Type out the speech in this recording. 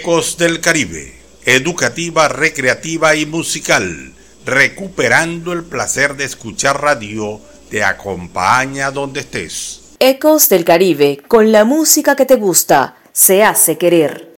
Ecos del Caribe, educativa, recreativa y musical, recuperando el placer de escuchar radio, te acompaña donde estés. Ecos del Caribe, con la música que te gusta, se hace querer.